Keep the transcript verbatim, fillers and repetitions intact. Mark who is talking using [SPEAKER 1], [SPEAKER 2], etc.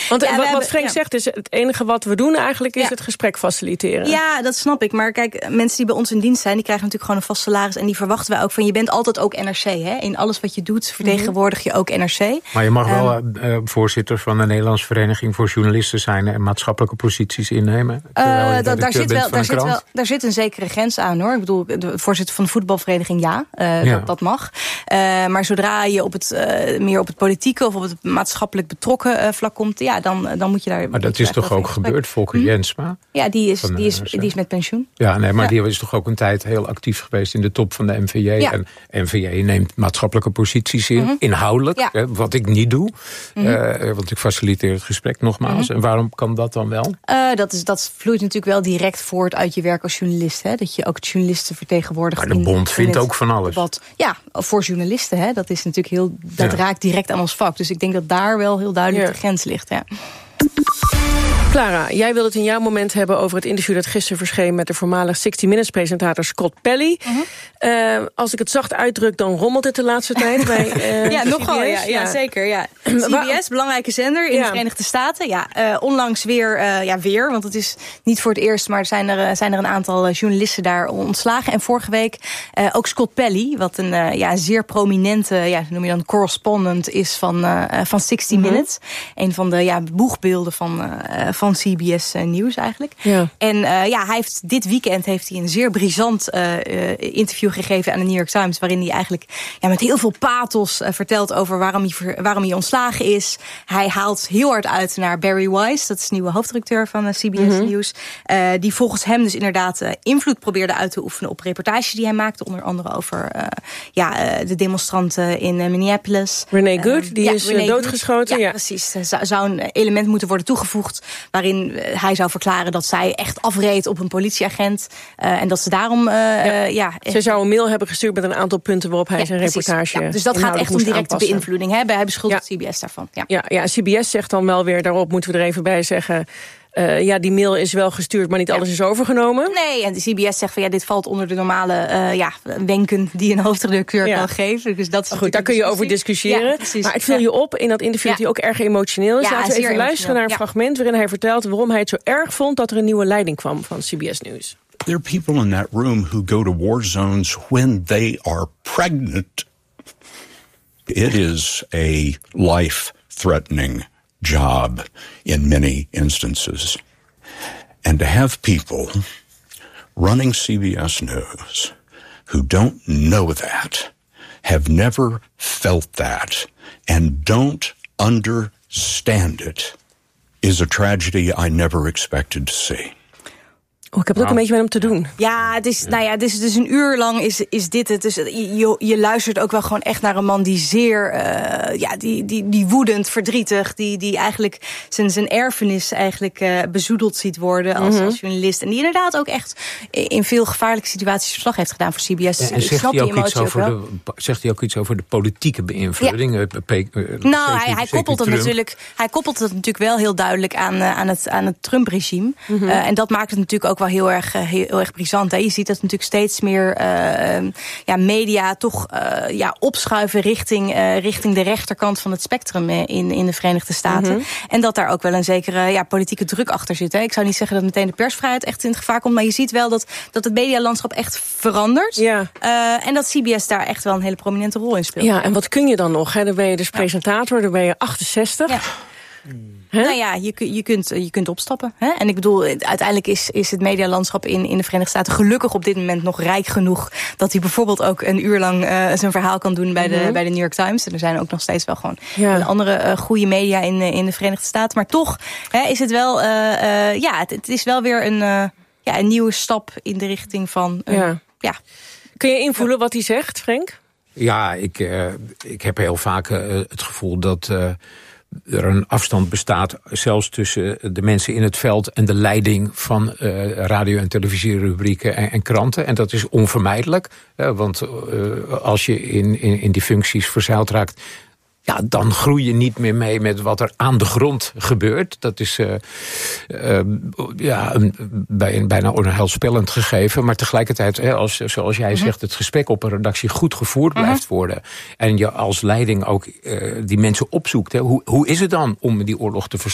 [SPEAKER 1] Want
[SPEAKER 2] ja,
[SPEAKER 1] wat,
[SPEAKER 2] hebben,
[SPEAKER 1] wat Frank
[SPEAKER 2] ja.
[SPEAKER 1] zegt is, het enige wat we doen eigenlijk is
[SPEAKER 2] ja.
[SPEAKER 1] het gesprek faciliteren.
[SPEAKER 2] Ja, dat snap ik. Maar kijk, mensen die bij ons in dienst zijn, die krijgen natuurlijk gewoon een vast salaris. En die verwachten wij ook van, je bent altijd ook N R C. Hè? In alles wat je doet, vertegenwoordig je ook N R C.
[SPEAKER 3] Maar je mag wel um, uh, voorzitter van de Nederlandse Vereniging voor Journalisten zijn en maatschappelijke posities innemen.
[SPEAKER 2] Uh, da, daar, zit wel, daar, zit wel, daar zit een zekere grens aan, hoor. Ik bedoel, de voorzitter van de voetbalvereniging, ja, uh, ja. Dat, dat mag. Uh, maar zodra je op het, uh, meer op het politieke of op het maatschappelijk betrokken uh, vlak komt, ja, dan, dan moet je daar...
[SPEAKER 3] Maar dat is toch ook gebeurd, Volker hm? Jensma?
[SPEAKER 2] Ja, die is, die, is, die is met pensioen.
[SPEAKER 3] Ja, nee, maar ja. die is toch ook een tijd heel actief geweest in de top van de N V J. Ja. En N V J neemt maatschappelijke posities in, mm-hmm. inhoudelijk, ja. hè, wat ik niet doe. Mm-hmm. Uh, want ik faciliteer het gesprek nogmaals. Mm-hmm. En waarom kan dat dan wel?
[SPEAKER 2] Uh, dat, is, dat vloeit natuurlijk wel direct voort uit je werk als journalist. Hè? Dat je ook journalisten vertegenwoordigt.
[SPEAKER 3] Maar de bond in, vindt in ook van alles.
[SPEAKER 2] Debat. Ja, voor journalisten. Hè? Dat is natuurlijk heel, dat ja. raakt direct aan ons vak. Dus ik denk dat daar wel heel duidelijk ja. de grens ligt. Ja.
[SPEAKER 1] Clara, jij wilde het in jouw moment hebben over het interview dat gisteren verscheen met de voormalig sixty minutes presentator Scott Pelley. Uh-huh. Uh, als ik het zacht uitdruk, dan rommelt het de laatste tijd bij uh,
[SPEAKER 2] ja, nogal, ja, ja, zeker. Ja. C B S, belangrijke zender in ja. de Verenigde Staten. Ja, uh, onlangs weer, uh, ja, weer, want het is niet voor het eerst, maar er zijn er, zijn er een aantal journalisten daar ontslagen. En vorige week uh, ook Scott Pelley, wat een uh, ja, zeer prominente, ja, noem je dan correspondent is van, uh, van sixty uh-huh. minutes. Een van de ja, boegbeelden van, uh, van C B S uh, Nieuws eigenlijk. Ja. En uh, ja, hij heeft dit weekend heeft hij een zeer brisant uh, uh, interview gegeven aan de New York Times, waarin hij eigenlijk ja, met heel veel pathos uh, vertelt over waarom hij, ver, waarom hij ontslagen is. Hij haalt heel hard uit naar Barry Weiss, dat is de nieuwe hoofdredacteur van uh, C B S mm-hmm. Nieuws, uh, die volgens hem dus inderdaad uh, invloed probeerde uit te oefenen op reportages die hij maakte, onder andere over uh, ja, uh, de demonstranten in uh, Minneapolis.
[SPEAKER 1] René Good, uh, die ja, is René doodgeschoten.
[SPEAKER 2] Good, ja,
[SPEAKER 1] ja,
[SPEAKER 2] precies. Er zou, zou een element moeten worden toegevoegd waarin hij zou verklaren dat zij echt afreed op een politieagent. Uh, en dat ze daarom... Uh, ja. ja
[SPEAKER 1] ze zou een mail hebben gestuurd met een aantal punten waarop hij ja, zijn precies. reportage... Ja,
[SPEAKER 2] dus dat gaat echt om directe aanpassen. beïnvloeding. Hè? Hij beschuldigt ja. C B S daarvan. Ja.
[SPEAKER 1] Ja, ja, C B S zegt dan wel weer, daarop moeten we er even bij zeggen... Uh, ja, die mail is wel gestuurd, maar niet ja. alles is overgenomen.
[SPEAKER 2] Nee, en de C B S zegt van ja, dit valt onder de normale uh, ja, wenken die een hoofdredacteur ja. kan geven. Dus dat is
[SPEAKER 1] goed, daar kun je over discussiëren. Ja, maar het viel ja. je op in dat interview ja. dat hij ook erg emotioneel is. Ja, laten we even luisteren naar een ja. fragment waarin hij vertelt waarom hij het zo erg vond dat er een nieuwe leiding kwam van C B S News.
[SPEAKER 4] There are people in that room who go to war zones when they are pregnant. It is a life-threatening job in many instances. And to have people running C B S News who don't know that, have never felt that, and don't understand it, is a tragedy I never expected to see.
[SPEAKER 1] Oh, ik heb het ook een beetje met hem te doen.
[SPEAKER 2] Ja, het is, nou ja, het is dus een uur lang is, is dit het. Dus je, je luistert ook wel gewoon echt naar een man die zeer, uh, ja, die, die, die woedend, verdrietig, die, die eigenlijk zijn, zijn erfenis eigenlijk uh, bezoedeld ziet worden als, mm-hmm. als journalist. En die inderdaad ook echt in veel gevaarlijke situaties verslag heeft gedaan voor C B S.
[SPEAKER 3] En, en zegt, hij ook iets over de, zegt hij ook iets over de politieke beïnvloeding? Ja. Uh, uh,
[SPEAKER 2] nou, hij, hij koppelt het natuurlijk, hij koppelt het natuurlijk wel heel duidelijk aan, uh, aan het, aan het Trump-regime. Mm-hmm. Uh, en dat maakt het natuurlijk ook wel heel erg, heel, heel erg brisant. Hè? Je ziet dat natuurlijk steeds meer uh, ja, media toch uh, ja, opschuiven richting, uh, richting de rechterkant van het spectrum in, in de Verenigde Staten. Mm-hmm. En dat daar ook wel een zekere ja, politieke druk achter zit. Hè? Ik zou niet zeggen dat meteen de persvrijheid echt in het gevaar komt, maar je ziet wel dat, dat het medialandschap echt verandert. Ja. Uh, en dat C B S daar echt wel een hele prominente rol in speelt.
[SPEAKER 1] Ja, en wat kun je dan nog? Hè? Dan ben je dus presentator, dan ben je achtenzestig. Ja.
[SPEAKER 2] Huh? Nou ja, je, je, kunt, je kunt opstappen. Hè? En ik bedoel, uiteindelijk is, is het medialandschap in, in de Verenigde Staten gelukkig op dit moment nog rijk genoeg dat hij bijvoorbeeld ook een uur lang uh, zijn verhaal kan doen bij de, mm-hmm. bij de New York Times. En er zijn ook nog steeds wel gewoon ja. andere uh, goede media in, in de Verenigde Staten. Maar toch hè, is het wel, uh, uh, ja, het, het is wel weer een, uh, ja, een nieuwe stap in de richting van... Uh, ja. Ja.
[SPEAKER 1] Kun je invoelen wat hij zegt, Frank?
[SPEAKER 3] Ja, ik, uh, ik heb heel vaak uh, het gevoel dat... Uh, er een afstand bestaat, zelfs tussen de mensen in het veld en de leiding van uh, radio- en televisierubrieken en, en kranten. En dat is onvermijdelijk, uh, want uh, als je in, in, in die functies verzeild raakt, ja, dan groei je niet meer mee met wat er aan de grond gebeurt. Dat is uh, uh, ja, een, een bijna onheilspellend gegeven. Maar tegelijkertijd, hè, als, zoals jij zegt, het gesprek op een redactie goed gevoerd blijft uh-huh. worden. En je als leiding ook uh, die mensen opzoekt. Hè. Hoe, hoe is het dan om die oorlog te